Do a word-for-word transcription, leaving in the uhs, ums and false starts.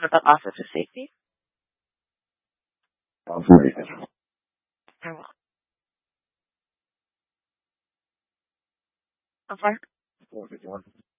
about officer safety? Confirmation. Very well. I'm sorry? four fifty-one.